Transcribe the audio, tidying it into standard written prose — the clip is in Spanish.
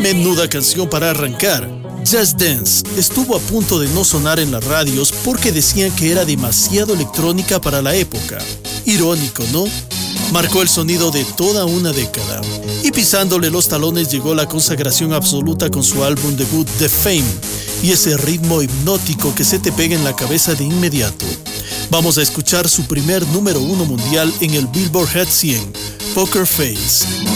Menuda canción para arrancar. Just Dance estuvo a punto de no sonar en las radios porque decían que era demasiado electrónica para la época. Irónico, ¿no? Marcó el sonido de toda una década. Y pisándole los talones llegó la consagración absoluta con su álbum debut The Fame y ese ritmo hipnótico que se te pega en la cabeza de inmediato. Vamos a escuchar su primer número 1 mundial en el Billboard Hot 100, Poker Face.